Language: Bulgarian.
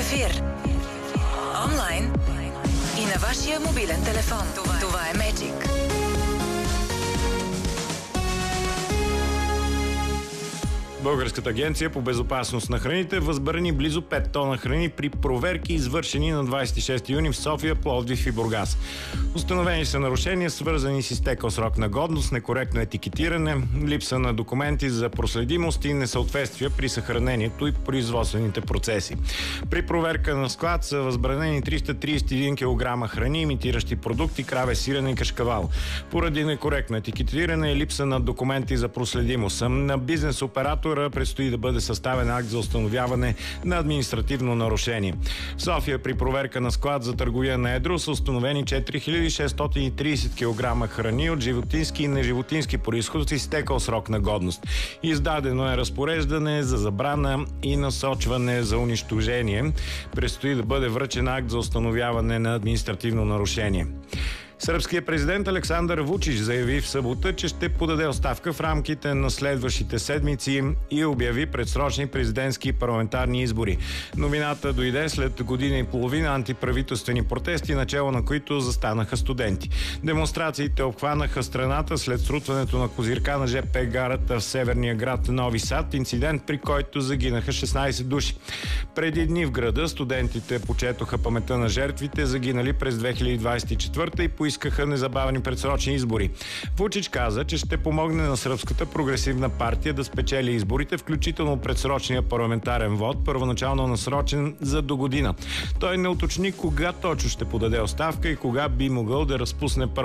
ефир. Онлайн и на вашия мобилен телефон. Това е Magic. Българската агенция по безопасност на храните възбрани близо 5 тона храни при проверки, извършени на 26 юни в София, Пловдив и Бургас. Установени са нарушения, свързани с изтекъл срок на годност, некоректно етикетиране, липса на документи за проследимост и несъответствия при съхранението и производствените процеси. При проверка на склад са възбранени 331 кг храни, имитиращи продукти, краве, сирене и кашкавал. Поради некоректно етикетиране и липса на документи за проследимост на бизнес оператора предстои да бъде съставен акт за установяване на административно нарушение. В София при проверка на склад за търговия на едро са установени 4630 кг храни от животински и неживотински произход с изтекъл срок на годност. Издадено е разпореждане за забрана и насочване за унищожение. Предстои да бъде връчен акт за установяване на административно нарушение. Сръбският президент Александър Вучич заяви в събота, че ще подаде оставка в рамките на следващите седмици и обяви предсрочни президентски и парламентарни избори. Новината дойде след година и половина антиправителствени протести, начало на които застанаха студенти. Демонстрациите обхванаха страната след срутването на козирка на ЖП гарата в северния град Нови Сад, инцидент, при който загинаха 16 души. Преди дни в града студентите почетоха паметта на жертвите, загинали през 2024 и поискаха незабавни предсрочни избори. Вучич каза, че ще помогне на Сръбската прогресивна партия да спечели изборите, включително предсрочния парламентарен вод, първоначално насрочен за до година. Той не уточни кога точно ще подаде оставка и кога би могъл да разпусне парламентарния